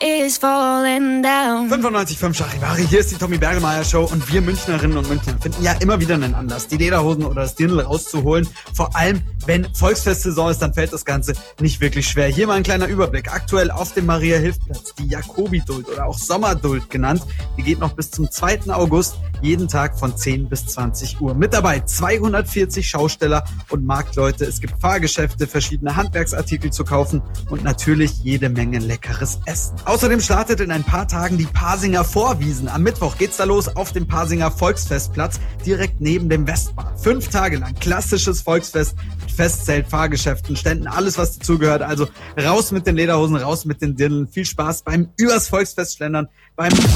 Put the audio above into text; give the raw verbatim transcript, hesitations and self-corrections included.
is falling down. fünfundneunzig Komma fünf Charivari, hier ist die Tommy Bergelmeier Show und wir Münchnerinnen und Münchner finden ja immer wieder einen Anlass, die Lederhosen oder das Dirndl rauszuholen. Vor allem, wenn Volksfestsaison ist, dann fällt das Ganze nicht wirklich schwer. Hier mal ein kleiner Überblick. Aktuell auf dem Maria-Hilf-Platz die Jacobi-Duld oder auch Sommerduld genannt. Die geht noch bis zum zweiten August, jeden Tag von zehn bis zwanzig Uhr. Mit dabei zweihundertvierzig Schausteller und Marktleute. Es gibt Fahrgeschäfte, verschiedene Handwerksartikel zu kaufen und natürlich jede Menge leckeres Essen. Außerdem startet in ein paar Tagen die Pasinger Vorwiesen. Am Mittwoch geht's da los auf dem Pasinger Volksfestplatz, direkt neben dem Westbahn. Fünf Tage lang klassisches Volksfest mit Festzelt, Fahrgeschäften, Ständen, alles was dazugehört. Also raus mit den Lederhosen, raus mit den Dirndln. Viel Spaß beim Übers Volksfest schlendern, beim